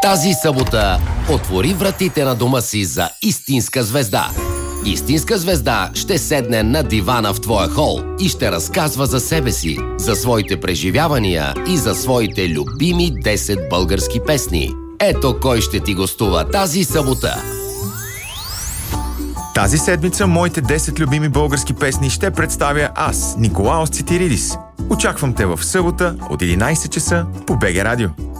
Тази събота отвори вратите на дома си за истинска звезда. Истинска звезда ще седне на дивана в твоя хол и ще разказва за себе си, за своите преживявания и за своите любими 10 български песни. Ето кой ще ти гостува тази събота. Тази седмица моите 10 любими български песни ще представя аз, Николаос Цитиридис. Очаквам те в събота от 11 часа по БГ Радио.